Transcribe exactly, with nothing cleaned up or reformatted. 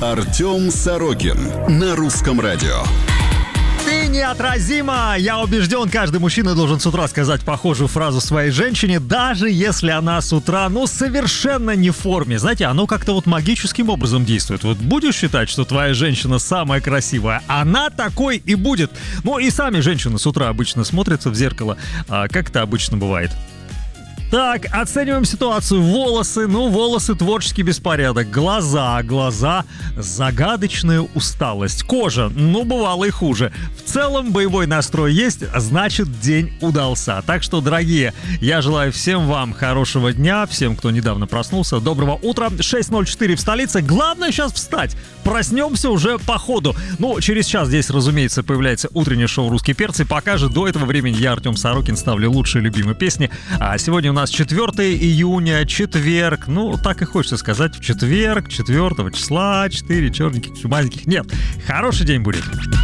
Артем Сорокин на Русском радио. Ты неотразима! Я убежден, каждый мужчина должен с утра сказать похожую фразу своей женщине, даже если она с утра, ну, совершенно не в форме. Знаете, оно как-то вот магическим образом действует. Вот будешь считать, что твоя женщина самая красивая, она такой и будет. Ну и сами женщины с утра обычно смотрятся в зеркало, а как это обычно бывает. Так, оцениваем ситуацию. Волосы, ну, волосы, творческий беспорядок. Глаза, глаза, загадочная усталость. Кожа, ну, бывало и хуже. В целом боевой настрой есть, значит, день удался. Так что, дорогие, я желаю всем вам хорошего дня, всем, кто недавно проснулся, доброго утра. шесть ноль четыре в столице. Главное сейчас встать. Проснемся уже по ходу. Ну, через час здесь, разумеется, появляется утреннее шоу «Русские перцы». Пока же до этого времени я, Артем Сорокин, ставлю лучшие любимые песни. А сегодня у нас четвёртого июня, четверг. Ну, так и хочется сказать, в четверг, четвёртого числа, четыре черненьких, чумазеньких. Нет, хороший день будет.